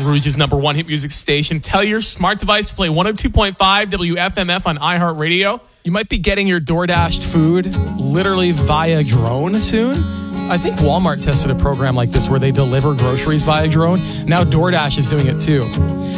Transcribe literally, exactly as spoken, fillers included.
Rouge's number one hit music station. Tell your smart device to play one oh two point five W F M F on iHeartRadio. You might be getting your DoorDashed food literally via drone soon. I think Walmart tested a program like this where they deliver groceries via drone. Now DoorDash is doing it too.